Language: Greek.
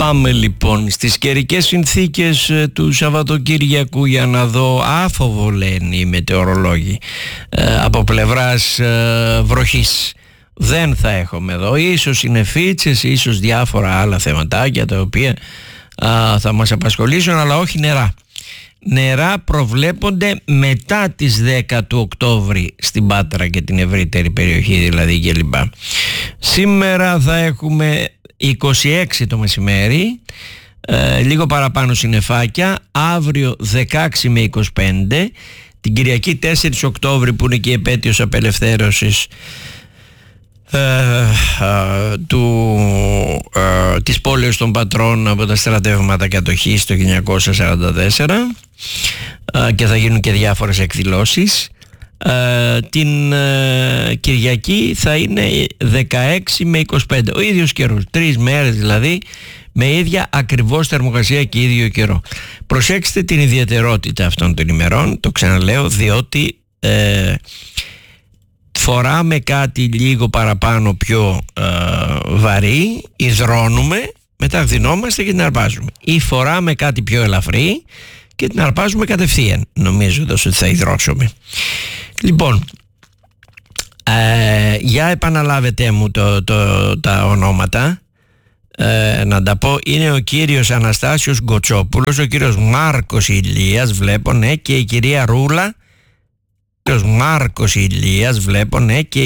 Πάμε λοιπόν στις καιρικές συνθήκες του Σαββατοκύριακου για να δω. Άφοβο λένε οι μετεωρολόγοι από πλευράς βροχής. Δεν θα έχουμε εδώ, ίσως είναι φίτσες, ίσως διάφορα άλλα θεματάκια τα οποία θα μας απασχολήσουν, αλλά όχι νερά. Νερά προβλέπονται μετά τις 10 του Οκτώβρη στην Πάτρα και την ευρύτερη περιοχή δηλαδή κλπ. Σήμερα θα έχουμε 26 το μεσημέρι, λίγο παραπάνω συννεφάκια. Αύριο 16 με 25. Την Κυριακή 4 Οκτώβρη που είναι και η επέτειος απελευθέρωσης της πόλεως των Πατρών από τα στρατεύματα κατοχής το 1944, και θα γίνουν και διάφορες εκδηλώσεις. Την Κυριακή θα είναι 16 με 25, ο ίδιος καιρός, 3 μέρες δηλαδή με ίδια ακριβώς θερμοκρασία και ίδιο καιρό. Προσέξτε την ιδιαιτερότητα αυτών των ημερών, το ξαναλέω, διότι φοράμε κάτι λίγο παραπάνω πιο βαρύ, υδρώνουμε, μετά δινόμαστε και την αρπάζουμε, ή φοράμε κάτι πιο ελαφρύ και την αρπάζουμε κατευθείαν, νομίζοντας ότι θα υδρώσουμε. Λοιπόν, για επαναλάβετε μου τα ονόματα, να τα πω. Είναι ο κύριος Αναστάσιος Γκοτσόπουλος, ο κύριος Μάρκος Ηλίας βλέπω, ναι, και η κυρία Ρούλα. Ο κύριος Μάρκος Ηλίας βλέπω, ναι, και